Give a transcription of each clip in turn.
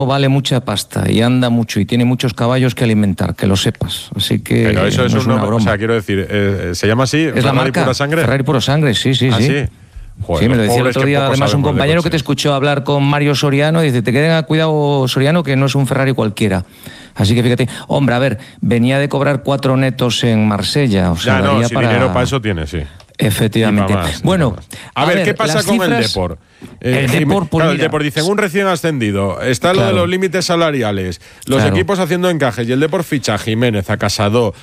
vale mucha pasta y anda mucho y tiene muchos caballos que alimentar, que lo sepas. Así que pero eso no es una broma. O sea, quiero decir, ¿se llama así? ¿Es la marca? Pura Sangre? Ferrari Pura Sangre, sí. ¿Ah, sí? Joder, sí, me lo decía el otro día, además, un compañero que te escuchó hablar con Mario Soriano y dice, te queden a cuidado, Soriano, que no es un Ferrari cualquiera. Así que fíjate, hombre, a ver, venía de cobrar 4 netos en Marsella. O sea, ya no, si dinero para eso tiene, sí. Efectivamente. Bueno, a ver, ¿qué pasa con el Depor? El Depor, pues claro, el Depor dicen un recién ascendido, está lo de los límites salariales, los equipos haciendo encajes y el Depor ficha a Jiménez, a Casado,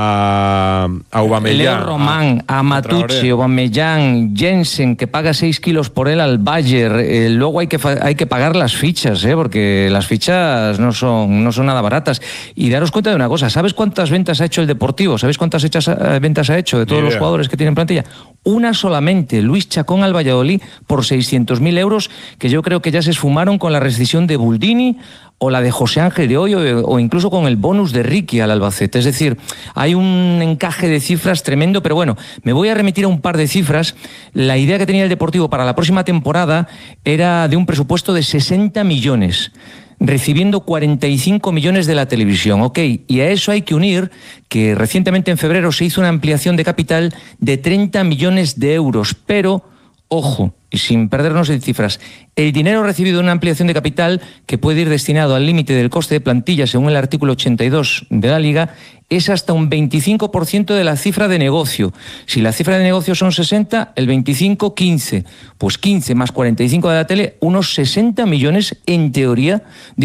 a Aubameyang, Leo Román, a Matucci, Aubameyang, Jensen, que paga 6 kilos por él al Bayern. Luego hay que pagar las fichas, porque las fichas no son nada baratas. Y daros cuenta de una cosa, ¿sabes cuántas ventas ha hecho el Deportivo? ¿Sabéis cuántas ventas ha hecho de todos los jugadores que tienen plantilla? Una solamente, Luis Chacón al Valladolid por 600.000 euros, que yo creo que ya se esfumaron con la rescisión de Buldini o la de José Ángel de Hoyo o incluso con el bonus de Ricky al Albacete. Es decir, hay un encaje de cifras tremendo, pero bueno, me voy a remitir a un par de cifras. La idea que tenía el Deportivo para la próxima temporada era de un presupuesto de 60 millones. Recibiendo 45 millones de la televisión, ¿ok? Y a eso hay que unir que recientemente en febrero se hizo una ampliación de capital de 30 millones de euros, pero, ojo, y sin perdernos en cifras, el dinero recibido de una ampliación de capital que puede ir destinado al límite del coste de plantilla según el artículo 82 de la Liga es hasta un 25% de la cifra de negocio. Si la cifra de negocio son 60, el 25, 15. Pues 15 más 45 de la tele, unos 60 millones en teoría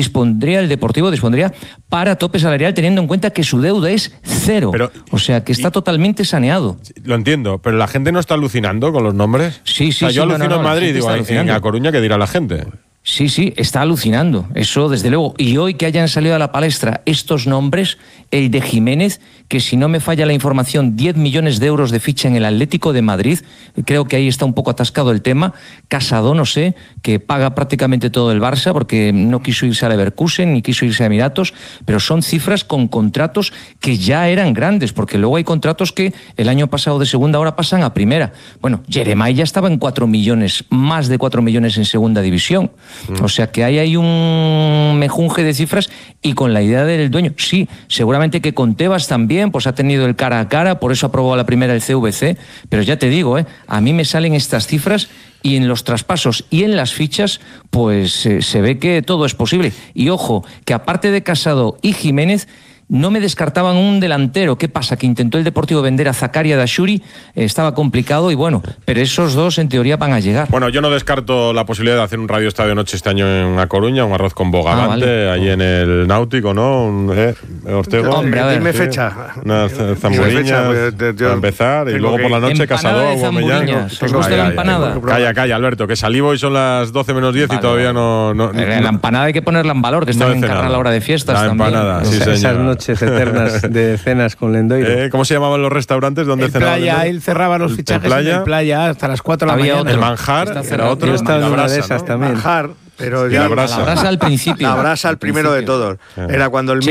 el Deportivo dispondría para tope salarial, teniendo en cuenta que su deuda es cero. O sea, que está totalmente saneado. Lo entiendo, pero la gente no está alucinando con los nombres. Sí, o sea, yo alucino en Madrid, digo, en A Coruña, ¿qué dirá la gente? Sí, está alucinando, eso desde luego. Y hoy que hayan salido a la palestra estos nombres, el de Jiménez, que si no me falla la información, 10 millones de euros de ficha en el Atlético de Madrid, creo que ahí está un poco atascado el tema. Casado, no sé, que paga prácticamente todo el Barça porque no quiso irse a Leverkusen ni quiso irse a Emiratos, pero son cifras con contratos que ya eran grandes, porque luego hay contratos que el año pasado de segunda ahora pasan a primera. Bueno, Jeremai ya estaba en 4 millones, más de 4 millones en segunda división. O sea que hay un mejunje de cifras y con la idea del dueño. Sí, seguramente que con Tebas también pues ha tenido el cara a cara, por eso aprobó a la primera el CVC, pero ya te digo, a mí me salen estas cifras y en los traspasos y en las fichas pues se ve que todo es posible. Y ojo, que aparte de Casado y Jiménez, no me descartaban un delantero. ¿Qué pasa? Que intentó el Deportivo vender a Zakaria Dashuri, estaba complicado y bueno, pero esos dos en teoría van a llegar. Bueno, yo no descarto la posibilidad de hacer un Radio Estadio Noche este año en A Coruña, un arroz con bogavante, allí en el Náutico, ¿no? Ortego. Hombre, a ver, dime fecha. Unas zamburiñas para empezar y luego por la noche Casado, Aubameyang. ¿Os gusta la empanada? Calla, Alberto, que salivo y son las 12 menos 10 y todavía no. La empanada hay que ponerla en valor, que están en carga a la hora de fiestas. La empanada, sí, señor. Noches eternas de cenas con Lendoiro. ¿Cómo se llamaban los restaurantes donde cenaba? Playa, él cerraba los fichajes en Playa hasta las 4 de la mañana. El Manjar era otro. Yo estaba en una de esas también. Manjar, pero ya la brasa al principio. La brasa al primero de todos. Era cuando el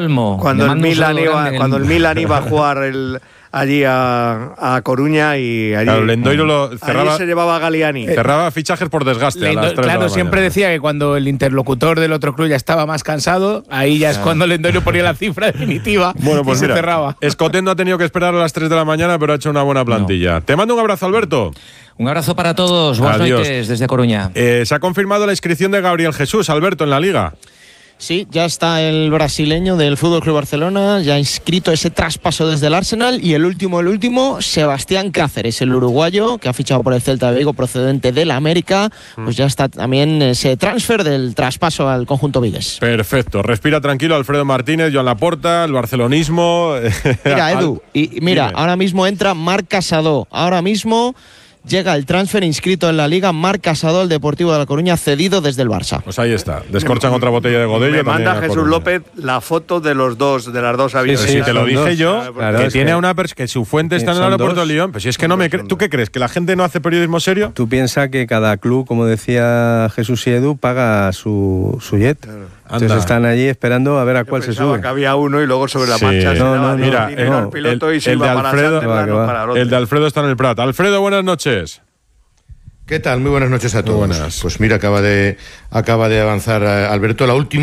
Milan iba a jugar allí a Coruña y allí, claro, Lendoiro cerraba, allí se llevaba a Galliani. Cerraba fichajes por desgaste a las 3 claro, siempre decía que cuando el interlocutor del otro club ya estaba más cansado, ahí ya es cuando Lendoiro ponía la cifra definitiva y se cerraba. Escotendo ha tenido que esperar a las 3 de la mañana, pero ha hecho una buena plantilla. Te mando un abrazo, Alberto. Un abrazo para todos. Buenas noches desde Coruña. Se ha confirmado la inscripción de Gabriel Jesús, Alberto, en la Liga. Sí, ya está el brasileño del FC Barcelona, ya ha inscrito ese traspaso desde el Arsenal, y el último, Sebastián Cáceres, el uruguayo que ha fichado por el Celta de Vigo procedente de la América, pues ya está también ese transfer del traspaso al conjunto vigués. Perfecto, respira tranquilo Alfredo Martínez, Joan Laporta, el barcelonismo. Mira, Edu, dime. Ahora mismo entra Marc Casado, ahora mismo llega el transfer inscrito en la Liga, Marc Casado, el Deportivo de La Coruña, cedido desde el Barça. Pues ahí está. Descorchan otra botella de Godello. Me manda Jesús López la foto de las dos aviones. Sí, te lo dije yo. Claro, que tiene que su fuente está en el aeropuerto de Lyon. Pues si es que no me crees. ¿Tú qué crees? ¿Que la gente no hace periodismo serio? Tú piensas que cada club, como decía Jesús y Edu, paga su jet. Claro. Entonces están allí esperando a ver a cuál se sube. Que había uno y luego sobre la marcha mira, el piloto y se iba el de Alfredo está en el Prat. Alfredo, buenas noches. ¿Qué tal? Muy buenas noches a todos. Buenas. Pues mira, acaba de avanzar Alberto. La última